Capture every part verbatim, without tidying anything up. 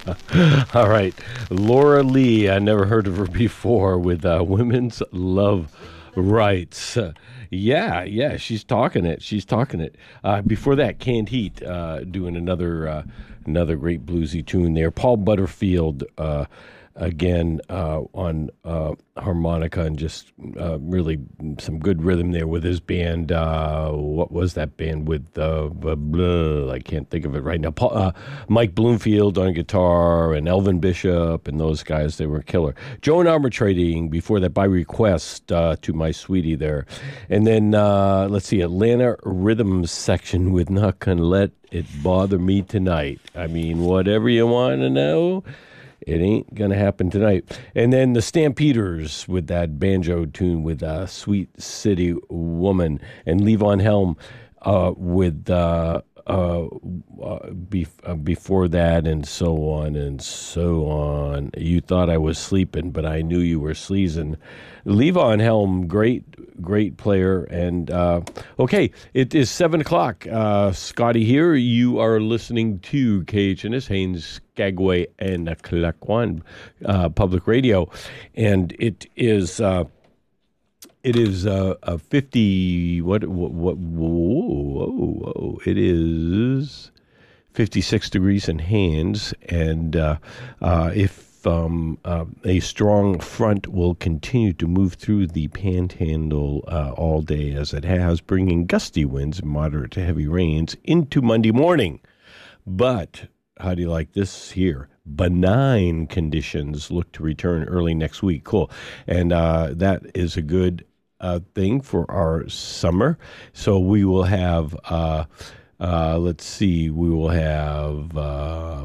All right. Laura Lee, I never heard of her before with uh, Women's Love Rights. Uh, yeah, yeah, she's talking it. She's talking it. Uh, before that, Canned Heat uh, doing another uh, another great bluesy tune there. Paul Butterfield uh, again uh, on uh, harmonica and just uh, really some good rhythm there with his band. Uh, what was that band with? Uh, blah, blah, I can't think of it right now. Paul, uh, Mike Bloomfield on guitar and Elvin Bishop and those guys, they were killer. Joan Armatrading before that by request uh, to my sweetie there. And then uh, let's see, Atlanta Rhythm Section with Not Gonna Let It Bother Me Tonight. I mean, whatever you want to know, it ain't going to happen tonight. And then the Stampeders with that banjo tune with uh, Sweet City Woman. And Levon Helm uh, with uh, uh, uh, bef- uh, before that and so on and so on. You thought I was sleeping, but I knew you were sleazing. Levon Helm, great, great player. And uh, okay, it is seven o'clock. Uh, Scotty here. You are listening to K H N S, Haines, Skagway, and Klakwan uh, Public Radio. And it is... Uh, It is uh, a fifty. What? What? what whoa, whoa, whoa! It is fifty-six degrees in Haines, and uh, uh, if um, uh, a strong front will continue to move through the Panhandle uh, all day as it has, bringing gusty winds, moderate to heavy rains into Monday morning. But how do you like this here? Benign conditions look to return early next week. Cool, and uh, that is a good uh, thing for our summer. So we will have, uh, uh, let's see, we will have uh,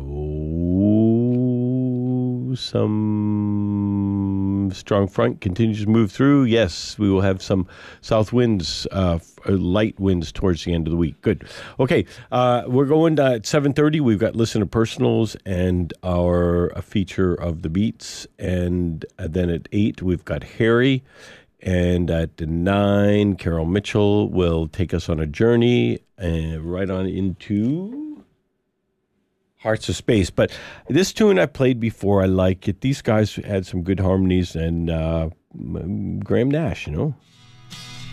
ooh, some strong front continues to move through. Yes, we will have some south winds, uh, light winds towards the end of the week. Good. Okay, uh, we're going to, at seven thirty. We've got listener personals and our a feature of the beats, and then at eight we've got Harry. And at nine, Carol Mitchell will take us on a journey and right on into Hearts of Space. But this tune I played before, I like it. These guys had some good harmonies, and uh, Graham Nash, you know.